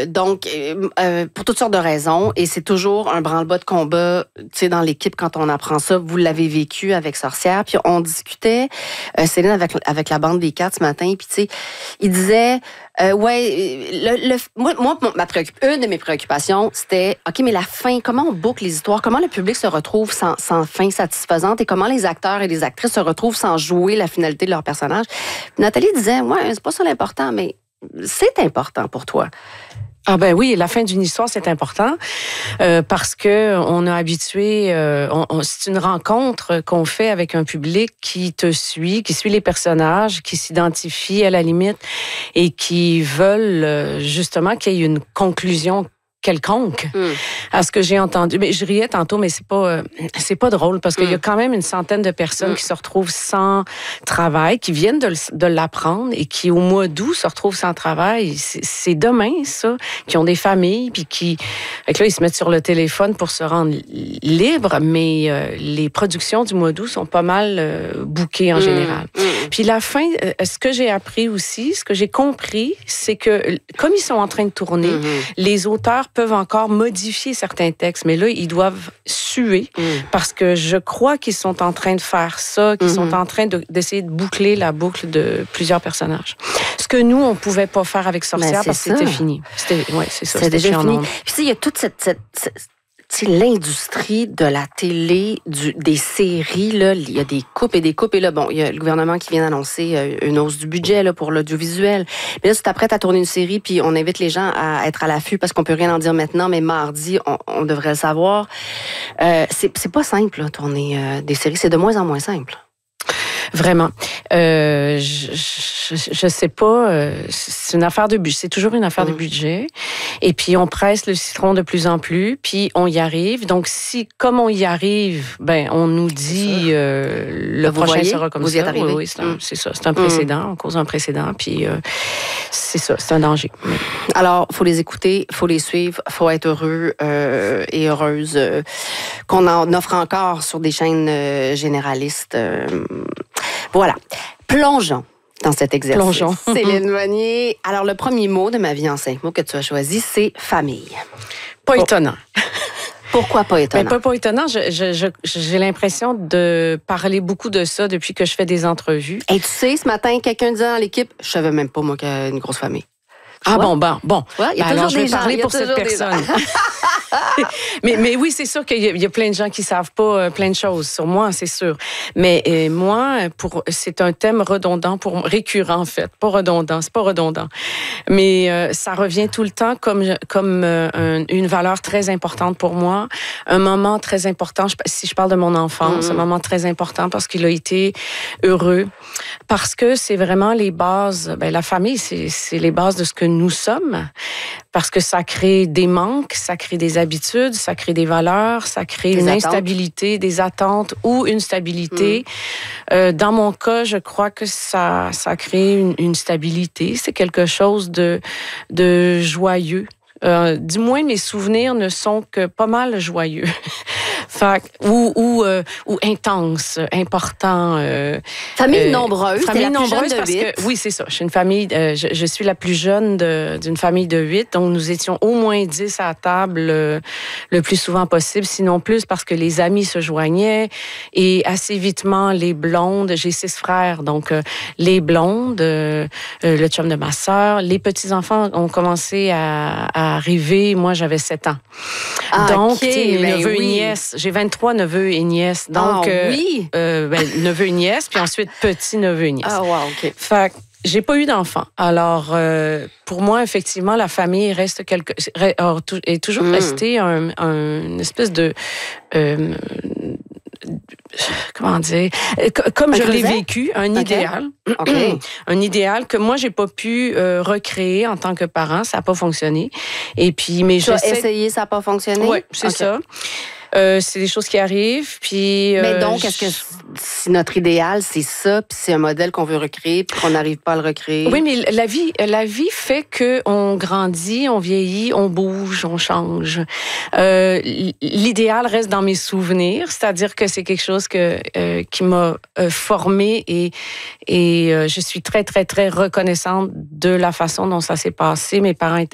Donc, pour toutes sortes de raisons, et c'est toujours un branle-bas de combat, tu sais, dans l'équipe quand on apprend ça. Vous l'avez vécu avec Sorcière, puis on discutait, Céline, avec la bande des 4 ce matin, puis tu sais, il disait, moi, une de mes préoccupations, c'était, OK, mais la fin, comment on boucle les histoires, comment le public se retrouve sans fin satisfaisante et comment les acteurs et les actrices se retrouvent sans jouer la finalité de leur personnage. Puis Nathalie disait, ouais, c'est pas ça l'important, mais c'est important pour toi. Ah ben oui, la fin d'une histoire, c'est important parce que on a habitué, c'est une rencontre qu'on fait avec un public qui te suit, qui suit les personnages, qui s'identifie à la limite et qui veulent justement qu'il y ait une conclusion quelconque à ce que j'ai entendu. Mais je riais tantôt, mais c'est pas drôle parce qu'il y a quand même une centaine de personnes qui se retrouvent sans travail, qui viennent de l'apprendre et qui, au mois d'août, se retrouvent sans travail. C'est demain, ça, qui ont des familles, puis qui... Fait que là, ils se mettent sur le téléphone pour se rendre libres, mais les productions du mois d'août sont pas mal bookées en général. Puis la fin, ce que j'ai appris aussi, ce que j'ai compris, c'est que comme ils sont en train de tourner, les auteurs peuvent encore modifier certains textes, mais là, ils doivent suer parce que je crois qu'ils sont en train de faire ça, qu'ils sont en train d'essayer de boucler la boucle de plusieurs personnages. Ce que nous, on pouvait pas faire avec Sorcière parce que c'était fini. C'est ça. C'était déjà fini. Puis il y a toute cette l'industrie de la télé, des séries, là, il y a des coupes et des coupes. Et là, bon, il y a le gouvernement qui vient d'annoncer une hausse du budget là, pour l'audiovisuel. Mais là, tu t'apprêtes à tourner une série, puis on invite les gens à être à l'affût parce qu'on peut rien en dire maintenant, mais mardi, on devrait le savoir. C'est pas simple, là, tourner des séries. C'est de moins en moins simple. Vraiment. Je sais pas. C'est une affaire de budget. C'est toujours une affaire de budget. Et puis, on presse le citron de plus en plus, puis on y arrive. Donc, si, comme on y arrive, ben, on nous dit le prochain sera comme ça. Oui, c'est ça. C'est un précédent. On cause un précédent. Puis, c'est ça. C'est un danger. Alors, il faut les écouter, il faut les suivre, il faut être heureux et heureuse qu'on en offre encore sur des chaînes généralistes. Voilà. Plongeons dans cet exercice. Plongeons. Céline Monnier. Alors, le premier mot de ma vie en 5 mots que tu as choisi, c'est famille. Pas étonnant. Pourquoi pas étonnant? Ben, pas étonnant. J'ai l'impression de parler beaucoup de ça depuis que je fais des entrevues. Et tu sais, ce matin, quelqu'un disait dans l'équipe, je savais même pas, moi, qu'il y a une grosse famille. Ah bon. Ouais, alors, je vais parler pour cette personne. mais oui, c'est sûr qu'il y a plein de gens qui savent pas plein de choses sur moi, c'est sûr. Mais moi, c'est un thème redondant, récurrent en fait, pas redondant, c'est pas redondant. Mais ça revient tout le temps comme une valeur très importante pour moi, un moment très important. Si je parle de mon enfance, un moment très important parce qu'il a été heureux, parce que c'est vraiment les bases. Ben la famille, c'est les bases de ce que nous sommes. Parce que ça crée des manques, ça crée des habitudes, ça crée des valeurs, ça crée une instabilité, des attentes ou une stabilité. Dans mon cas, je crois que ça crée une stabilité. C'est quelque chose de joyeux. Du moins, mes souvenirs ne sont que pas mal joyeux. Ou intense, important. Famille nombreuse. Famille nombreuse parce que oui, c'est ça. Je suis une famille. Je suis la plus jeune d'une famille de 8, donc nous étions au moins 10 à la table le plus souvent possible, sinon plus parce que les amis se joignaient et assez vitement les blondes. J'ai 6 frères, donc les blondes, le chum de ma sœur, les petits enfants ont commencé à arriver. Moi, j'avais 7 ans. Donc, mes neveux et nièces. J'ai 23 neveux et nièces. Donc, neveux et nièces, puis ensuite petits-neveux et nièces. Ah, wow, OK. Fait que j'ai pas eu d'enfant. Alors, pour moi, effectivement, la famille est toujours restée une espèce de... comment dire, comme je l'ai vécu, un idéal. Okay. Un idéal que moi, j'ai pas pu recréer en tant que parent. Ça n'a pas fonctionné. Et puis, mais tu as essayé, ça n'a pas fonctionné? Oui, c'est ça. C'est des choses qui arrivent, puis... Mais donc, est-ce que si notre idéal, c'est ça, puis c'est un modèle qu'on veut recréer, puis qu'on n'arrive pas à le recréer? Oui, mais la vie fait qu'on grandit, on vieillit, on bouge, on change. L'idéal reste dans mes souvenirs, c'est-à-dire que c'est quelque chose qui m'a formée et je suis très, très, très reconnaissante de la façon dont ça s'est passé. Mes parents étaient